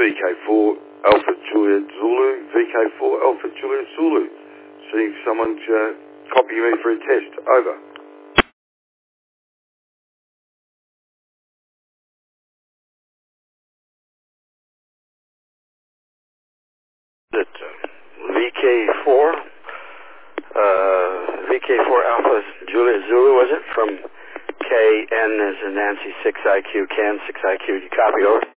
VK4 Alpha Juliet Zulu, VK4 Alpha Juliet Zulu. See if someone's copying me for a test. Over. VK4, VK4 Alpha Juliet Zulu, was it? From KN as in Nancy 6IQ, Ken 6IQ. You copy over?